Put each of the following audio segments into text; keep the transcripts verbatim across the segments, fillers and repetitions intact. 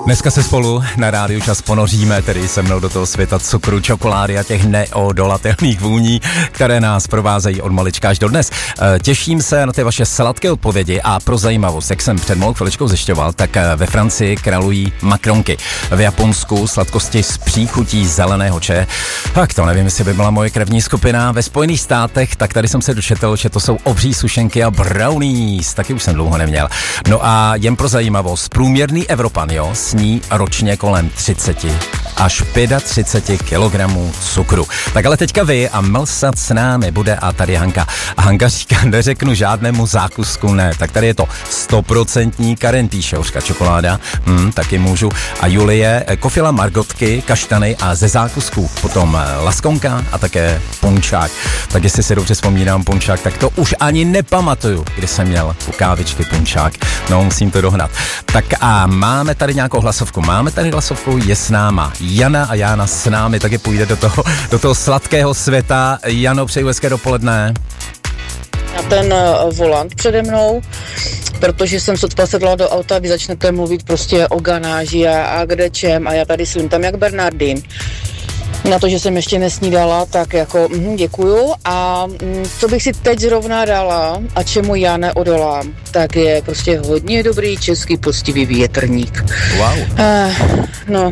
Dneska se spolu na Rádiu Čas ponoříme tedy se mnou do toho světa cukru, čokolády a těch neodolatelných vůní, které nás provázejí od malička až do dnes. Těším se na ty vaše sladké odpovědi a pro zajímavost, jak jsem před malou chviličkou zjišťoval, tak ve Francii králují makronky. V Japonsku sladkosti s příchutí zeleného čaje. Tak to nevím, jestli by byla moje krevní skupina. Ve Spojených státech, tak tady jsem se dočetl, že to jsou obří sušenky a brownies. Taky už jsem dlouho neměl. No a jen pro zajímavost, průměrný Evropan, jo, sní ročně kolem třicet až třicet pět kilogramů cukru. Tak ale teďka vy a mlsat s námi bude a tady Hanka. A Hanka říká, neřeknu žádnému zákusku, ne. Tak tady je to stoprocentní karentýšovřka čokoláda, hmm, taky můžu. A Julie, kofila margotky, kaštany a ze zákusků potom laskonka a také punčák. Tak jestli si dobře vzpomínám punčák, tak to už ani nepamatuju, kdy jsem měl u kávičky punčák. No, musím to dohnat. Tak a máme tady nějakou hlasovku. Máme tady hlasovku, je s náma Jana a Jana s námi, taky půjde do toho, do toho sladkého světa. Jano, přeju hezké dopoledne. Na ten uh, volant přede mnou, protože jsem sotva sedla do auta, vy začnete mluvit prostě o ganáži a, a kde čem a já tady svím tam jak Bernardín. Na to, že jsem ještě nesnídala, tak jako mm, děkuju. A mm, co bych si teď zrovna dala a čemu já neodolám, tak je prostě hodně dobrý český poctivý větrník. Wow. Uh, no,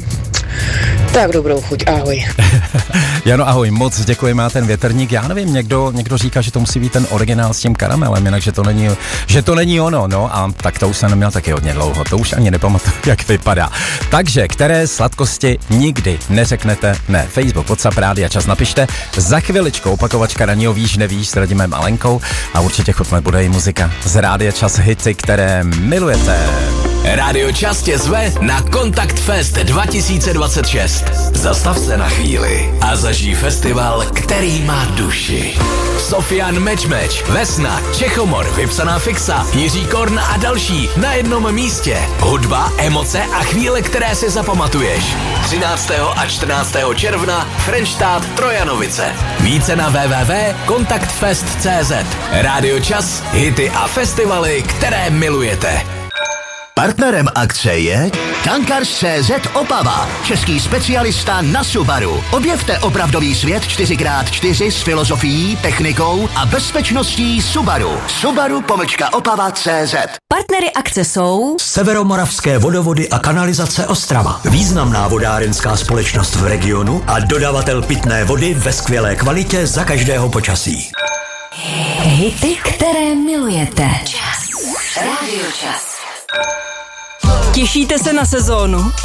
tak dobrou chuť, ahoj. Jano, ahoj, moc děkuji, má ten větrník. Já nevím, někdo, někdo říká, že to musí být ten originál s tím karamelem, jinak, že to není, že to není ono, no a tak to už jsem neměl taky hodně dlouho, to už ani nepamatuju, jak vypadá. Takže, které sladkosti nikdy neřeknete ne? Facebook, WhatsApp, Rádia Čas, napište. Za chviličku opakovačka Ranního víš, nevíš s Radimem Alenkou a určitě chutné bude i muzika z Rádia Čas, hity, které milujete. Rádio Čas tě zve na Kontakt Fest dva tisíce dvacet šest. Zastav se na chvíli a zažij festival, který má duši. Sofian Match, Vesna, Čechomor, Vypsaná fixa, Jiří Korn a další na jednom místě. Hudba, emoce a chvíle, které si zapamatuješ. třináctého a čtrnáctého června Frenštát Trojanovice. Více na w w w tečka kontakt fest tečka cé zet. Rádio Čas, hity a festivaly, které milujete. Partnerem akce je Tankers tečka cé zet Opava, český specialista na Subaru. Objevte opravdový svět čtyři krát čtyři s filozofií, technikou a bezpečností Subaru. Subaru pomlčka Opava tečka cé zet. Partnery akce jsou Severomoravské vodovody a kanalizace Ostrava, významná vodárenská společnost v regionu a dodavatel pitné vody ve skvělé kvalitě za každého počasí. hity, které milujete. Čas. Rádio Čas. Těšíte se na sezónu?